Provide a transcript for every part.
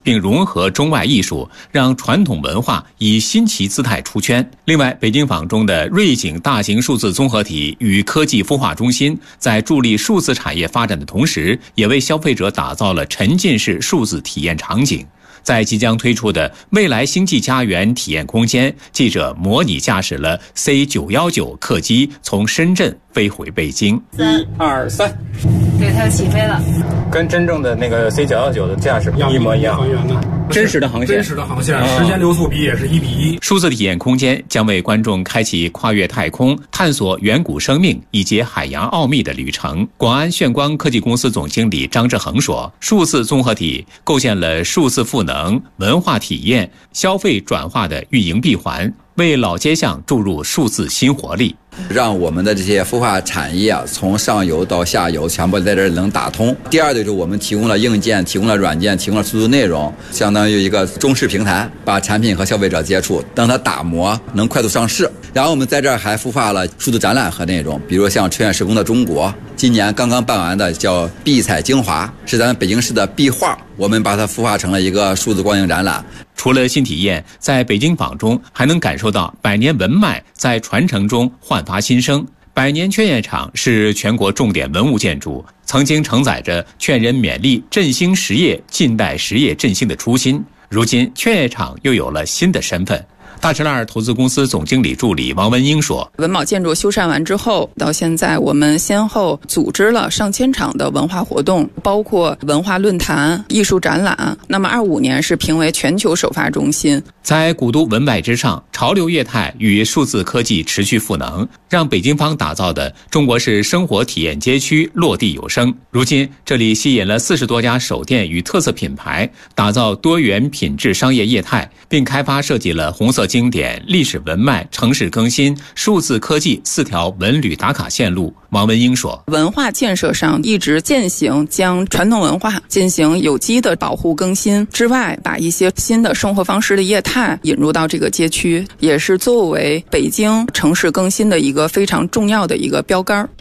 并融合中外艺术，让传统文化以新奇姿态出圈。另外，北京坊中的瑞景大型数字综合体与科技孵化中心，在助力数字产业发展的同时，也为消费者打造了沉浸式数字体验场景。在即将推出的未来星际家园体验空间，记者模拟驾驶了 C919 客机从深圳飞回北京。 3、2、3， 对，它要起飞了， 跟真正的那个 C919 的驾驶一模一样。真实的航线， 时间流速比也是1:1。 数字体验空间将为观众开启跨越太空、探索远古生命以及海洋奥秘的旅程。广安炫光科技公司总经理张志恒说，数字综合体构建了数字赋能、文化体验、消费转化的运营闭环，为老街巷注入数字新活力， 让我们的这些孵化产业从上游到下游全部在这儿能打通。第二就是我们提供了硬件，提供了软件，提供了数字内容，相当于一个中式平台，把产品和消费者接触，让它打磨能快速上市。然后我们在这儿还孵化了数字展览和内容，比如像春远时空的中国，今年刚刚办完的叫碧彩精华，是咱北京市的壁画，我们把它孵化成了一个数字光影展览。 除了新体验，在北京坊中还能感受到百年文脉在传承中焕发新生。百年劝业场是全国重点文物建筑，曾经承载着劝人勉励振兴实业、近代实业振兴的初心。如今，劝业场又有了新的身份。大石栏投资公司总经理助理王文英说， 文保建筑修缮完之后，到现在我们先后组织了上千场的文化活动，包括文化论坛、艺术展览。那么25年是评为全球首发中心。 在古都文脉之上，潮流业态与数字科技持续赋能，让北京坊打造的中国式生活体验街区落地有声。如今，这里吸引了40多家首店与特色品牌，打造多元品质商业业态，并开发设计了红色经典、历史文脉、城市更新、数字科技4条文旅打卡线路。王文英说， 文化建设上一直践行将传统文化进行有机的保护更新之外，把一些新的生活方式的业态引入到这个街区，也是作为北京城市更新的一个非常重要的一个标杆。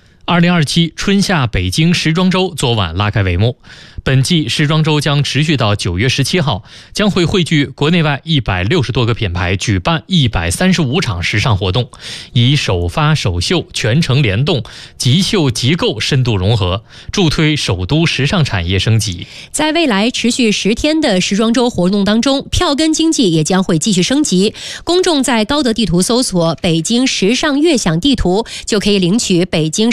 2027春夏北京时装周昨晚拉开帷幕。本季时装周将持续到9月17号，将会汇聚国内外160多个品牌，举办135场时尚活动，以首发首秀、全程联动、即秀即购深度融合，助推首都时尚产业升级。 在未来持续10天的时装周活动当中，票根经济也将会继续升级。公众在高德地图搜索北京时尚悦享地图，就可以领取北京